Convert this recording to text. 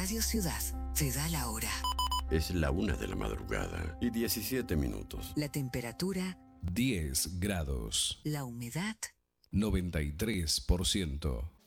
Radio Ciudad te da la hora. Es la 1 de la madrugada y 17 minutos. La temperatura 10 grados. La humedad 93%.